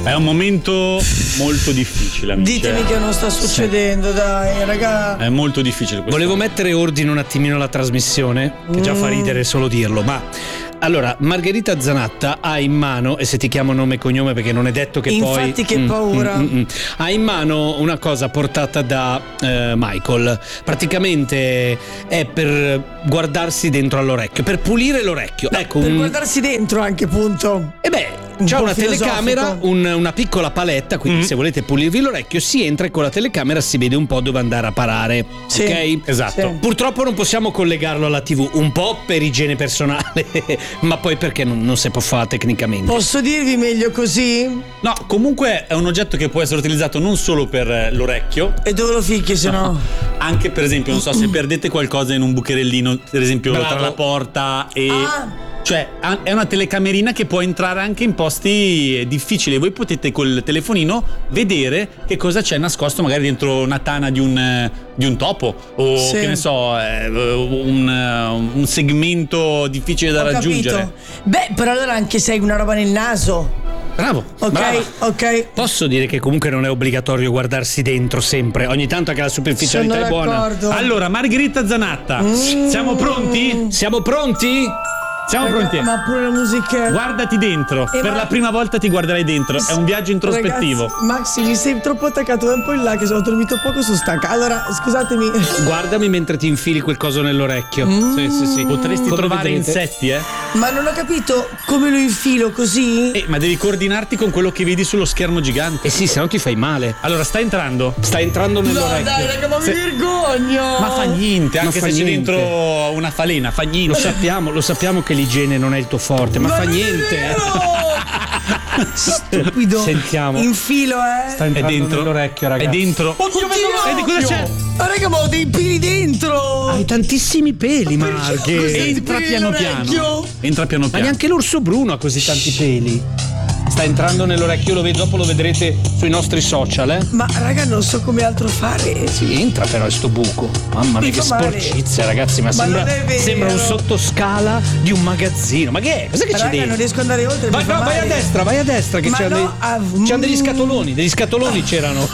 È un momento molto difficile, amici. Ditemi che non sta succedendo, dai, raga. È molto difficile questo. Volevo mettere ordine un attimino alla trasmissione, che già fa ridere solo dirlo, ma allora Margherita Zanatta ha in mano, e se ti chiamo nome e cognome perché non è detto che infatti che paura. Ha in mano una cosa portata da Michael. Praticamente è per guardarsi dentro all'orecchio, per pulire l'orecchio. Ecco, per guardarsi dentro anche, punto. E beh, c'è una telecamera, una piccola paletta, quindi se volete pulirvi l'orecchio si entra e con la telecamera si vede un po' dove andare a parare. Sì, ok? Esatto. Sì. Purtroppo non possiamo collegarlo alla TV, un po' per igiene personale, ma poi perché non si può fare tecnicamente. Posso dirvi meglio così? No, comunque è un oggetto che può essere utilizzato non solo per l'orecchio. E dove lo ficchi se no? Anche per esempio, non so, se perdete qualcosa in un bucherellino, per esempio tra la porta e... Cioè è una telecamerina che può entrare anche in posti difficili. Voi potete col telefonino vedere che cosa c'è nascosto magari dentro una tana di un topo o Sì. che ne so, un segmento difficile da raggiungere. Capito. Beh, però allora anche se hai una roba nel naso. Bravo. Ok, Brava. ok. Posso dire che comunque non è obbligatorio guardarsi dentro sempre, ogni tanto che la superficialità Sono è buona. d'accordo. Allora, Margherita Zanatta, siamo pronti? Siamo pronti? Siamo pronti? Ma pure la musica. Guardati dentro, per la prima volta ti guarderai dentro, è un viaggio introspettivo. Ragazzi, Maxi, mi sei troppo attaccato, vai un po' in là che sono dormito poco, sono stanca. Allora, scusatemi. Guardami mentre ti infili quel coso nell'orecchio. Sì. Potresti Come trovare vedrete. insetti, Ma non ho capito come lo infilo così? ma devi coordinarti con quello che vedi sullo schermo gigante. Eh sì, se no ti fai male. Allora, sta entrando. Sta entrando nell'orecchio. dai, raga, ma mi vergogno. Ma fa niente, anche fa se c'è niente. dentro una falena, fa niente. Lo sappiamo che l'igiene non è il tuo forte, ma fa non è niente. vero! Stupido. Sentiamo. Infilo, Sta eh. È entrando dentro. nell'orecchio, È ragazzi. dentro. Oddio, Vedi cosa c'è? Ma raga, ma ho dei peli dentro. Hai tantissimi peli, Marghe. Cos'è? Entra Peli piano nell'orecchio? piano. Entra piano Ma piano. neanche l'orso bruno ha così tanti peli. Sta entrando nell'orecchio, lo vedo, dopo lo vedrete sui nostri social, eh? Ma raga, non so come altro fare. Sì, entra però sto buco. Mamma mia, Mi che fa male. sporcizia, ragazzi. Ma non è vero. sembra un sottoscala di un magazzino. Ma che è? Cos'è che c'è Raga, dentro? non riesco ad andare oltre. Vai, mi fa no, vai male. a destra, che Ma c'erano no, c'erano degli scatoloni c'erano.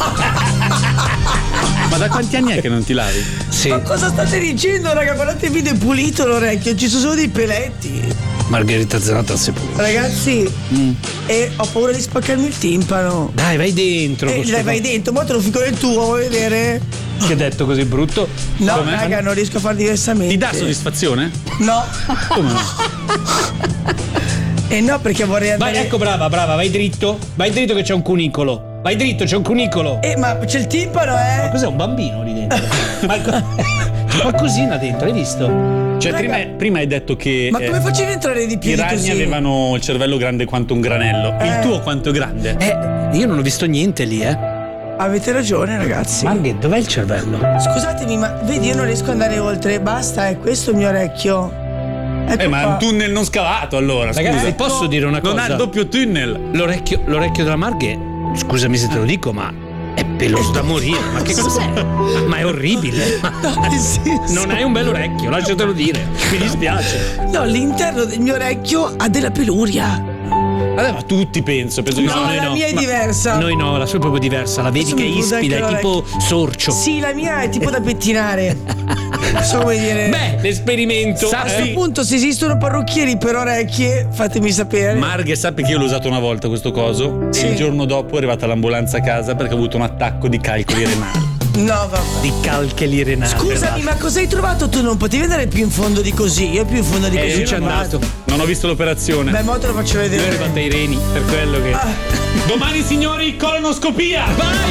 Ma da quanti anni è che non ti lavi? Sì, Ma cosa state dicendo, raga? Guardate il video, è pulito l'orecchio, ci sono solo dei peletti. Margherita Zanatta si può. Ragazzi, e ho paura di spaccarmi il timpano. Dai, vai dentro. con sto Dai, vai dentro, ma te lo fico nel tuo, vuoi vedere? Che detto così brutto? No, Com'è? raga, non riesco a fare diversamente. Ti dà soddisfazione? No. Come no? No, perché vorrei andare. Vai, ecco, brava, vai dritto. Vai dritto che c'è un cunicolo. Vai dritto, c'è un cunicolo. Ma c'è il timpano, Ma cos'è, un bambino lì dentro? C'è qualcosina dentro, hai visto? Cioè, Raga. prima hai detto che Ma come facevi a entrare di più i di ragni così? avevano il cervello grande quanto un granello. Il tuo quanto è grande? Io non ho visto niente lì, Avete ragione, ragazzi. Marghe, dov'è il cervello? Scusatemi, ma vedi, io non riesco ad andare oltre. Basta, è questo il mio orecchio. Ecco Ma è qua. un tunnel non scavato, allora. Ragazzi, scusa. posso dire una cosa? Non ha il doppio tunnel. L'orecchio della Marghe, scusami se te lo dico, ma è peloso da morire. Ma che cos'è? Ma è orribile. Non hai un bel orecchio, lasciatelo dire. Mi dispiace. No, l'interno del mio orecchio ha della peluria. Vabbè, ma tutti penso che No, sono la mia è diversa. Noi no, la sua è proprio diversa. La vedi Adesso che è mi chiude ispida, anche è tipo sorcio. Sì, la mia è tipo da pettinare. Non so come dire. Beh, l'esperimento. A questo punto, se esistono parrucchieri per orecchie, fatemi sapere. Marghe, sappi che io l'ho usato una volta questo coso Sì. e il giorno dopo è arrivata l'ambulanza a casa perché ho avuto un attacco di calcoli renali. No, vabbè. Di calcoli renali. Scusami, ma cosa hai trovato? Tu non potevi andare più in fondo di così. Io più in fondo di così. Lui ci è non andato. vado. Non ho visto l'operazione. Beh, mo te lo faccio Lui è vedere. arrivato ai reni, per quello che. Domani, signori, colonoscopia! Vai!